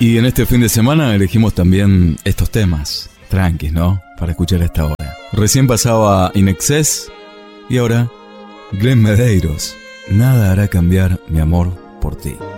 Y en este fin de semana elegimos también estos temas, tranquis, ¿no? Para escuchar a esta hora. Recién pasaba In Excess y ahora Glenn Medeiros. Nada hará cambiar mi amor por ti.